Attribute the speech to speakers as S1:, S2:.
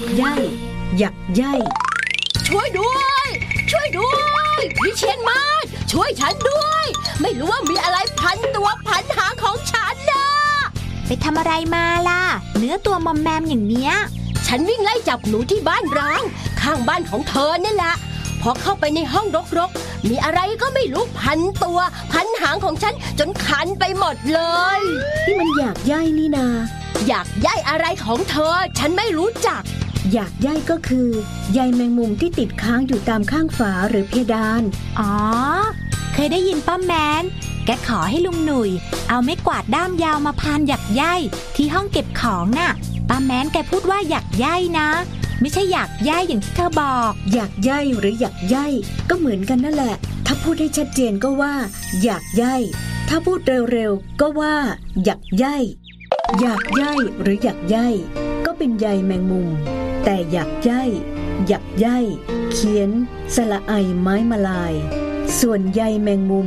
S1: ใยหยักใย
S2: ช่วยด้วยช่วยด้วยพี่เชียนมาศช่วยฉันด้วยไม่รู้ว่ามีอะไรพันตัวพันหางของฉันนะ
S3: ไปทำอะไรมาล่ะเนื้อตัวมอมแมมอย่างเนี้ย
S2: ฉันวิ่งไล่จับหนูที่บ้านร้างข้างบ้านของเธอนี่แหละพอเข้าไปในห้องรกๆมีอะไรก็ไม่รู้พันตัวพันหางของฉันจนคันไปหมดเลย
S1: นี่มันหยักใยนี่นา
S2: หยักใยอะไรของเธอฉันไม่รู้จัก
S1: หยักใยก็คือใยแมงมุมที่ติดค้างอยู่ตามข้างฝาหรือเพดาน
S3: อ๋อเคยได้ยินป้าแมนแกขอให้ลุงหนุ่ยเอาไม้กวาดด้ามยาวมาพานหยักใยที่ห้องเก็บของน่ะป้าแมนแกพูดว่าหยักใยนะไม่ใช่หยักใยอย่างที่เธอบอก
S1: หยักใยหรือหยักใยก็เหมือนกันนั่นแหละถ้าพูดให้ชัดเจนก็ว่าหยักใยถ้าพูดเร็วๆก็ว่าหยักใยหยักใยหรือหยักใยก็เป็นใยแมงมุมแต่หยักใยหยักใยเขียนสระไอไม้มลายส่วนใยแมงมุม